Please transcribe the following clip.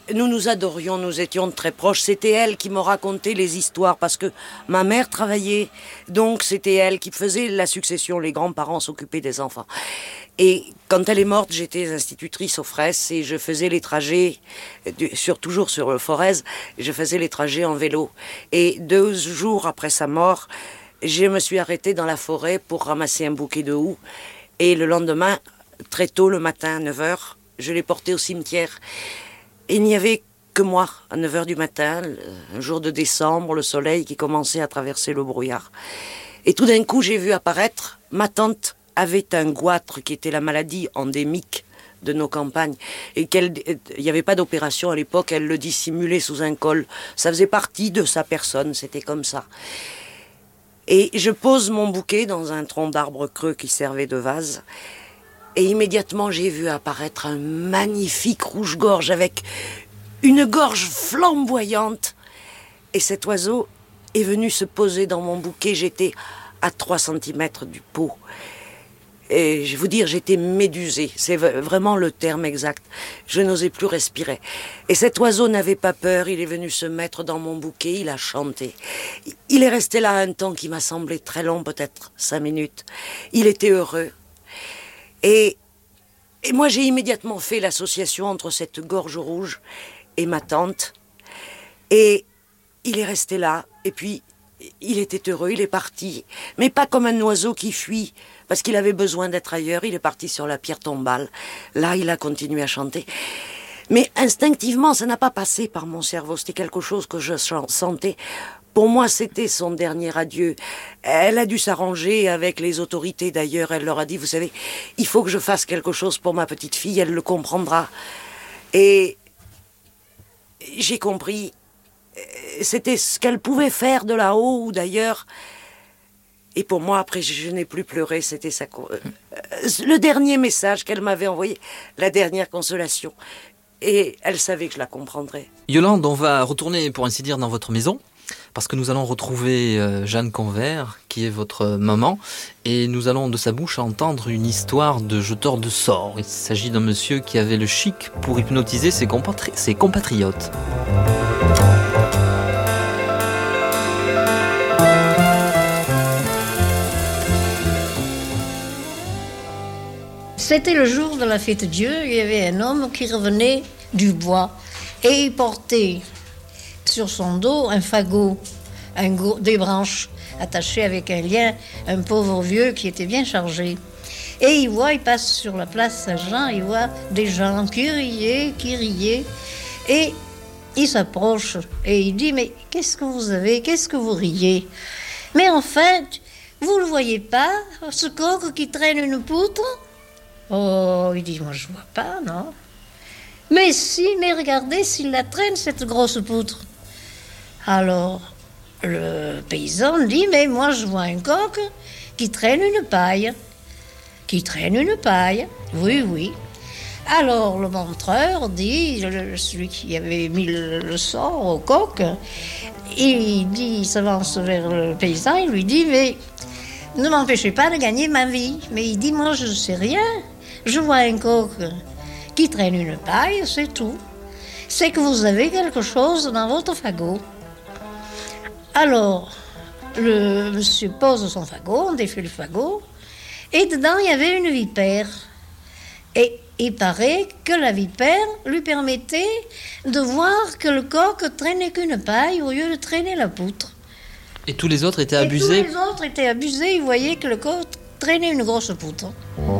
nous nous adorions, nous étions très proches. C'était elle qui me racontait les histoires parce que ma mère travaillait. Donc c'était elle qui faisait la succession. Les grands-parents s'occupaient des enfants. Et quand elle est morte, j'étais institutrice au Frès et je faisais les trajets, toujours sur le Forez, je faisais les trajets en vélo. Et 2 jours après sa mort, je me suis arrêtée dans la forêt pour ramasser un bouquet de houx. Et le lendemain, très tôt le matin, à 9h, je l'ai porté au cimetière. Et il n'y avait que moi, à 9h du matin, un jour de décembre, le soleil qui commençait à traverser le brouillard. Et tout d'un coup, j'ai vu apparaître, ma tante avait un goitre qui était la maladie endémique de nos campagnes. Et il n'y avait pas d'opération à l'époque, elle le dissimulait sous un col. Ça faisait partie de sa personne, c'était comme ça. Et je pose mon bouquet dans un tronc d'arbre creux qui servait de vase. Et immédiatement, j'ai vu apparaître un magnifique rouge-gorge avec une gorge flamboyante. Et cet oiseau est venu se poser dans mon bouquet. J'étais à 3 centimètres du pot. Et je vais vous dire, j'étais médusée. C'est vraiment le terme exact. Je n'osais plus respirer. Et cet oiseau n'avait pas peur. Il est venu se mettre dans mon bouquet. Il a chanté. Il est resté là un temps qui m'a semblé très long, peut-être 5 minutes. Il était heureux. Et moi, j'ai immédiatement fait l'association entre cette gorge rouge et ma tante. Et il est resté là. Et puis, il était heureux, il est parti. Mais pas comme un oiseau qui fuit, parce qu'il avait besoin d'être ailleurs. Il est parti sur la pierre tombale. Là, il a continué à chanter. Mais instinctivement, ça n'a pas passé par mon cerveau. C'était quelque chose que je sentais. Pour moi, c'était son dernier adieu. Elle a dû s'arranger avec les autorités d'ailleurs. Elle leur a dit, vous savez, il faut que je fasse quelque chose pour ma petite fille, elle le comprendra. Et j'ai compris, c'était ce qu'elle pouvait faire de là-haut ou d'ailleurs. Et pour moi, après, je n'ai plus pleuré, c'était le dernier message qu'elle m'avait envoyé, la dernière consolation. Et elle savait que je la comprendrais. Yolande, on va retourner, pour ainsi dire, dans votre maison. Parce que nous allons retrouver Jeanne Convert, qui est votre maman, et nous allons de sa bouche entendre une histoire de jeteur de sorts. Il s'agit d'un monsieur qui avait le chic pour hypnotiser ses compatriotes. C'était le jour de la fête de Dieu. Il y avait un homme qui revenait du bois et il portait sur son dos un fagot, des branches attachées avec un lien, un pauvre vieux qui était bien chargé. Et il passe sur la place Saint-Jean, il voit des gens qui riaient, et il s'approche et il dit, mais qu'est-ce que vous avez, qu'est-ce que vous riez? Mais enfin, vous ne le voyez pas, ce coq qui traîne une poutre? Oh, il dit, moi je vois pas, non. Mais si, mais regardez s'il la traîne, cette grosse poutre. Alors, le paysan dit, mais moi je vois un coq qui traîne une paille. Qui traîne une paille, oui, oui. Alors, le montreur dit, celui qui avait mis le sort au coq, il s'avance vers le paysan, il lui dit, mais ne m'empêchez pas de gagner ma vie. Mais il dit, moi je ne sais rien, je vois un coq qui traîne une paille, c'est tout. C'est que vous avez quelque chose dans votre fagot. Alors, le monsieur pose son fagot, on défait le fagot, et dedans il y avait une vipère. Et il paraît que la vipère lui permettait de voir que le coq traînait qu'une paille au lieu de traîner la poutre. Et tous les autres étaient abusés? Tous les autres étaient abusés, ils voyaient que le coq traînait une grosse poutre.